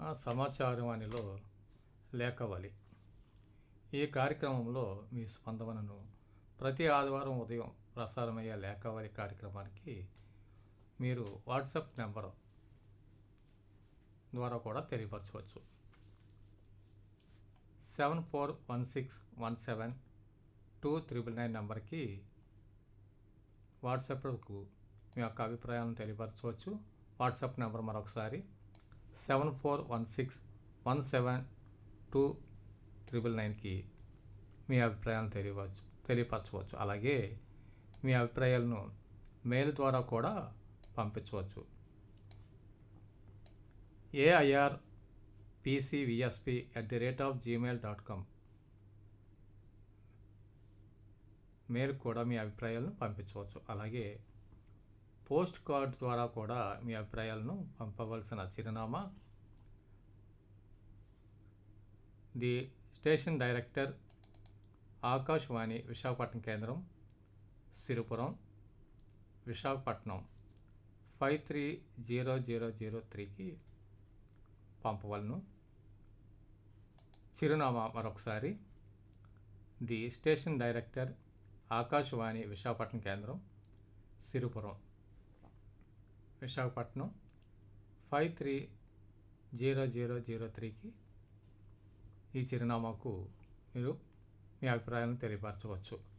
సమాచారవాణిలో లేఖవలి. ఈ కార్యక్రమంలో మీ స్పందనను ప్రతి ఆదివారం ఉదయం ప్రసారమయ్యే లేఖవలి కార్యక్రమానికి మీరు వాట్సాప్ నెంబర్ ద్వారా కూడా తెలియపరచవచ్చు. 7416172999 నెంబర్కి వాట్సాప్కు మీ యొక్క అభిప్రాయాలను తెలియపరచవచ్చు. వాట్సాప్ నెంబర్ మరొకసారి 7416172999కి మీ అభిప్రాయాలను తెలియపరచవచ్చు. అలాగే మీ అభిప్రాయాలను మెయిల్ ద్వారా కూడా పంపించవచ్చు. airpcvsp@gmail.com మెయిల్ కూడా మీ అభిప్రాయాలను పంపించవచ్చు. అలాగే పోస్ట్ కార్డ్ ద్వారా కూడా మీ అభిప్రాయాలను పంపవలసిన చిరునామా the station director, Akashvani Visakhapatnam కేంద్రం, సిరిపురం, విశాఖపట్నం 530003కి పంపవలను. చిరునామా మరొకసారి the station director, Akashvani Visakhapatnam కేంద్రం, సిరిపురం, విశాఖపట్నం 530003కి ఈ చిరునామాకు మీరు మీ అభిప్రాయాలను తెలియపరచవచ్చు.